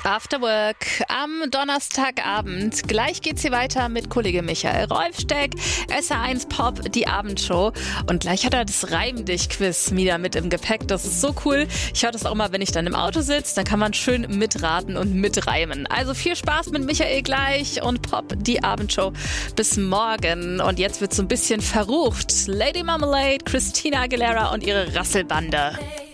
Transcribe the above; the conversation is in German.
After Work am Donnerstagabend. Gleich geht's hier weiter mit Kollege Michael Rolfsteck, SR1 Pop, die Abendshow. Und gleich hat er das Reim-Dich-Quiz wieder mit im Gepäck. Das ist so cool. Ich höre das auch immer, wenn ich dann im Auto sitze. Dann kann man schön mitraten und mitreimen. Also viel Spaß mit Michael gleich und Pop, die Abendshow. Bis morgen. Und jetzt wird's so ein bisschen verrucht. Lady Marmalade, Christina Aguilera und ihre Rasselbande.